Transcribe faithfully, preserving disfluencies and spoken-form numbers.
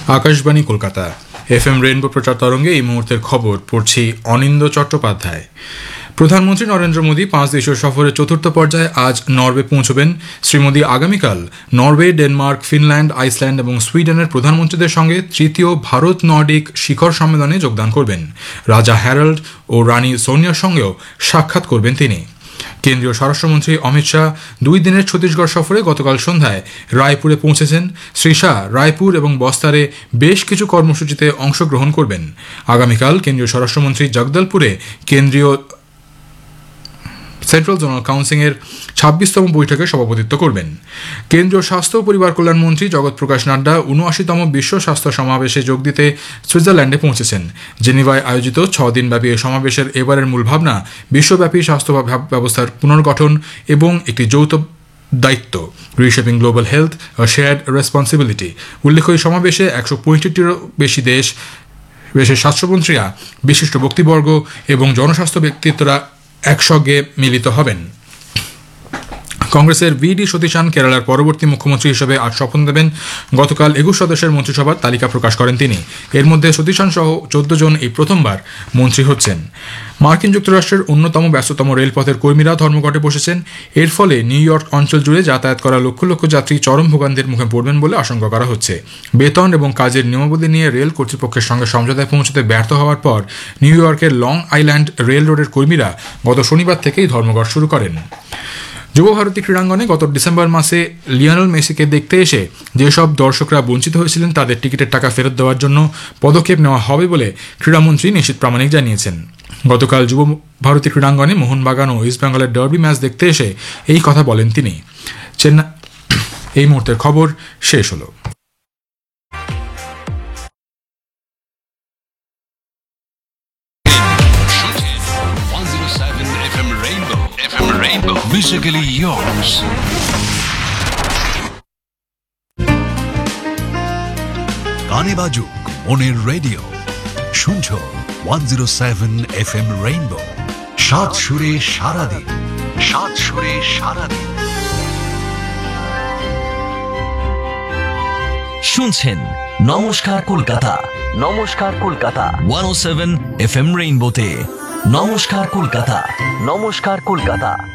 Akashvani Kolkata F M rainbow প্রচার তরঙ্গে এই মুহূর্তের খবর পড়ছি অনিন্দ চট্টোপাধ্যায়। প্রধানমন্ত্রী নরেন্দ্র মোদী পাঁচ দেশীয় সফরের চতুর্থ পর্যায়ে আজ নরওয়ে পৌঁছবেন। শ্রী মোদী আগামীকাল নরওয়ে, ডেনমার্ক, ফিনল্যান্ড, আইসল্যান্ড এবং সুইডেনের প্রধানমন্ত্রীদের সঙ্গে তৃতীয় ভারত নর্ডিক শিখর সম্মেলনে যোগদান করবেন। রাজা হ্যারল্ড ও রানী সোনিয়ার সঙ্গেও সাক্ষাৎ করবেন তিনি। কেন্দ্রীয় স্বরাষ্ট্রমন্ত্রী অমিত শাহ দুই দিনের ছত্তিশগড় সফরে গতকাল সন্ধ্যায় রায়পুরে পৌঁছেছেন। শ্রী শাহ রায়পুর এবং বস্তারে বেশ কিছু কর্মসূচিতে অংশগ্রহণ করবেন। আগামীকাল কেন্দ্রীয় স্বরাষ্ট্রমন্ত্রী জগদলপুরে কেন্দ্রীয় সেন্ট্রাল জোনাল কাউন্সিলের ছাব্বিশতম বৈঠকে সভাপতিত্ব করবেন। কেন্দ্রীয় স্বাস্থ্য ও পরিবার কল্যাণ মন্ত্রী জগৎ প্রকাশ নাড্ডা উনআশিতম বিশ্ব স্বাস্থ্য সমাবেশে যোগ দিতে সুইজারল্যান্ডে পৌঁছেছেন। জেনিভায় আয়োজিত ছ দিনব্যাপী এই সমাবেশের এবারের মূল ভাবনা বিশ্বব্যাপী স্বাস্থ্য ব্যবস্থার পুনর্গঠন এবং একটি যৌথ দায়িত্ব, রিশেপিং গ্লোবাল হেলথ আ শেয়ার্ড রেসপন্সিবিলিটি। উল্লেখ্য এই সমাবেশে একশো পঁয়ষট্টিরও বেশি দেশ দেশের স্বাস্থ্যমন্ত্রীরা, বিশিষ্ট ব্যক্তিবর্গ এবং জনস্বাস্থ্য ব্যক্তিত্বরা একসঙ্গে মিলিত হবেন। কংগ্রেসের ভি ডি সতীশান কেরালার পরবর্তী মুখ্যমন্ত্রী হিসেবে আজ শপথ নেবেন। গতকাল একুশ সদস্যের মন্ত্রিসভার তালিকা প্রকাশ করেন তিনি। এর মধ্যে সতীশান সহ চোদ্দ জন এই প্রথমবার মন্ত্রী হচ্ছেন। মার্কিন যুক্তরাষ্ট্রের অন্যতম ব্যস্ততম রেলপথের কর্মীরা ধর্মঘটে বসেছেন। এর ফলে নিউ ইয়র্ক অঞ্চল জুড়ে যাতায়াত করা লক্ষ লক্ষ যাত্রী চরম ভোগান্তির মুখে পড়বেন বলে আশঙ্কা করা হচ্ছে। বেতন এবং কাজের নিয়মাবলী নিয়ে রেল কর্তৃপক্ষের সঙ্গে সমঝোতায় পৌঁছতে ব্যর্থ হওয়ার পর নিউ ইয়র্কের লং আইল্যান্ড রেল রোডের কর্মীরা গত শনিবার থেকেই ধর্মঘট শুরু করেন। যুবভারতী ক্রীড়াঙ্গনে গত ডিসেম্বর মাসে লিওনেল মেসিকে দেখতে এসে যেসব দর্শকরা বঞ্চিত হয়েছিলেন তাদের টিকিটের টাকা ফেরত দেওয়ার জন্য পদক্ষেপ নেওয়া হবে বলে ক্রীড়ামন্ত্রী নিশীথ প্রামাণিক জানিয়েছেন। গতকাল যুবভারতী ক্রীড়াঙ্গনে মোহনবাগান ও ইস্টবেঙ্গলের ডার্বি ম্যাচ দেখতে এসে এই কথা বলেন তিনি। চেন্নাই এই মুহূর্তের খবর শেষ হলো। Musically yours. গানে বাজুক মনের রেডিও, শুনছো one zero seven F M rainbow. সাত সুরে সারাদিন, সাত সুরে সারাদিন। শুনছেন নমস্কার কলকাতা, নমস্কার কলকাতা ওয়ান ও সেভেন এফ এম রেইনবোতে। নমস্কার কলকাতা, নমস্কার কলকাতা।